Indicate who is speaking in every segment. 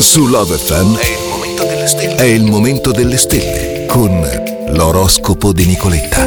Speaker 1: Su Love FM è il momento delle stelle con l'oroscopo di Nicoletta.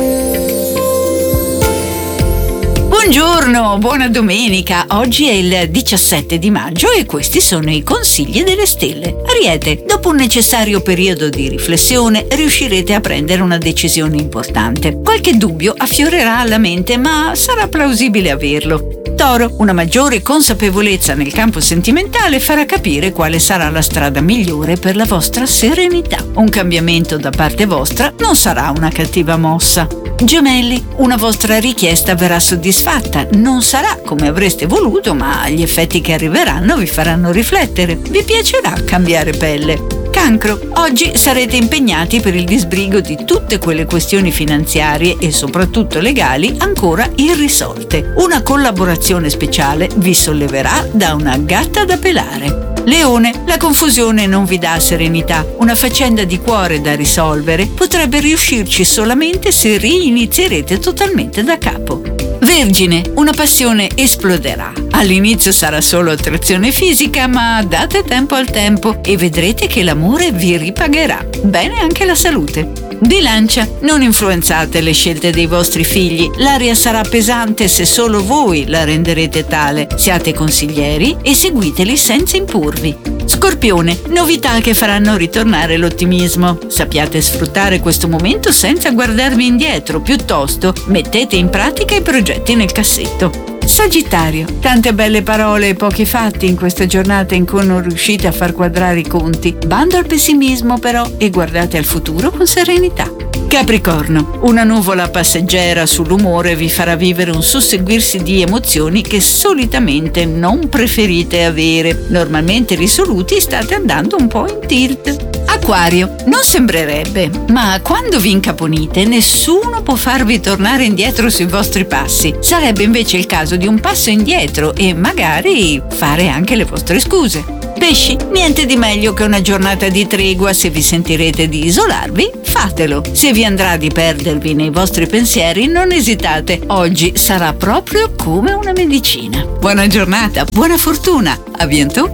Speaker 2: Buongiorno, buona domenica. Oggi è il 17 di maggio e questi sono i consigli delle stelle. Ariete, dopo un necessario periodo di riflessione riuscirete a prendere una decisione importante. Qualche dubbio affiorerà alla mente, ma sarà plausibile averlo. Toro, una maggiore consapevolezza nel campo sentimentale farà capire quale sarà la strada migliore per la vostra serenità. Un cambiamento da parte vostra non sarà una cattiva mossa. Gemelli, una vostra richiesta verrà soddisfatta. Non sarà come avreste voluto, ma gli effetti che arriveranno vi faranno riflettere. Vi piacerà cambiare pelle. Cancro, oggi sarete impegnati per il disbrigo di tutte quelle questioni finanziarie e soprattutto legali ancora irrisolte. Una collaborazione speciale vi solleverà da una gatta da pelare. Leone, la confusione non vi dà serenità. Una faccenda di cuore da risolvere potrebbe riuscirci solamente se rinizierete totalmente da capo. Vergine, una passione esploderà. All'inizio sarà solo attrazione fisica, ma date tempo al tempo e vedrete che l'amore vi ripagherà. Bene anche la salute. Bilancia, non influenzate le scelte dei vostri figli. L'aria sarà pesante se solo voi la renderete tale. Siate consiglieri e seguiteli senza imporvi. Scorpione, novità che faranno ritornare l'ottimismo. Sappiate sfruttare questo momento senza guardarvi indietro, piuttosto mettete in pratica i progetti nel cassetto. Sagittario, tante belle parole e pochi fatti in questa giornata in cui non riuscite a far quadrare i conti. Bando al pessimismo però e guardate al futuro con serenità. Capricorno, una nuvola passeggera sull'umore vi farà vivere un susseguirsi di emozioni che solitamente non preferite avere. Normalmente risoluti state andando un po' in tilt. Acquario, non sembrerebbe, ma quando vi incaponite nessuno può farvi tornare indietro sui vostri passi. Sarebbe invece il caso di un passo indietro e magari fare anche le vostre scuse. Pesci, niente di meglio che una giornata di tregua. Se vi sentirete di isolarvi, fatelo. Se vi andrà di perdervi nei vostri pensieri, non esitate. Oggi sarà proprio come una medicina. Buona giornata, buona fortuna. A bientôt.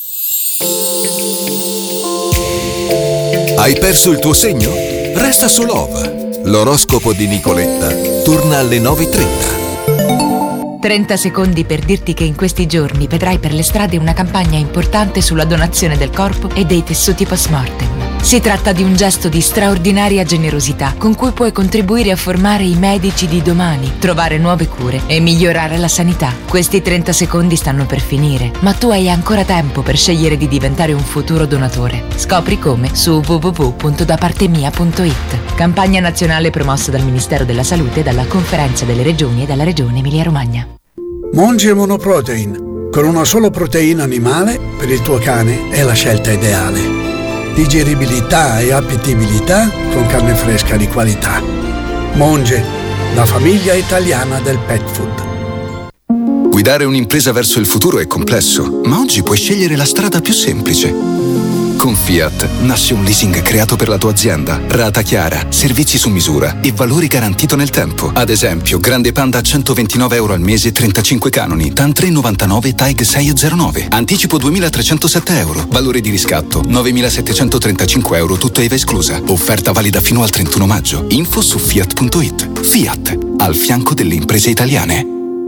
Speaker 1: Hai perso il tuo segno? Resta su Love. L'oroscopo di Nicoletta torna alle 9:30.
Speaker 3: 30 secondi per dirti che in questi giorni vedrai per le strade una campagna importante sulla donazione del corpo e dei tessuti post-mortem. Si tratta di un gesto di straordinaria generosità con cui puoi contribuire a formare i medici di domani, trovare nuove cure e migliorare la sanità. Questi 30 secondi stanno per finire, ma tu hai ancora tempo per scegliere di diventare un futuro donatore. Scopri come su www.dapartemia.it. Campagna nazionale promossa dal Ministero della Salute e dalla Conferenza delle Regioni e dalla Regione Emilia-Romagna.
Speaker 4: Monge Monoprotein, con una solo proteina animale per il tuo cane è la scelta ideale. Digeribilità e appetibilità con carne fresca di qualità. Monge, la famiglia italiana del pet food.
Speaker 5: Guidare un'impresa verso il futuro è complesso, ma oggi puoi scegliere la strada più semplice. Con Fiat nasce un leasing creato per la tua azienda, rata chiara, servizi su misura e valore garantito nel tempo. Ad esempio, Grande Panda a €129 al mese, 35 canoni, TAN 399 TAG 609. Anticipo €2.307, valore di riscatto €9.735, tutto IVA esclusa. Offerta valida fino al 31 maggio. Info su Fiat.it. Fiat, al fianco delle imprese italiane.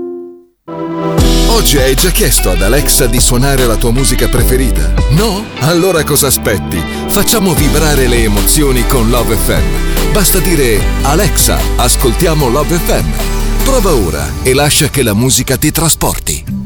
Speaker 1: Oggi hai già chiesto ad Alexa di suonare la tua musica preferita? No? Allora cosa aspetti? Facciamo vibrare le emozioni con Love FM. Basta dire: Alexa, ascoltiamo Love FM. Prova ora e lascia che la musica ti trasporti.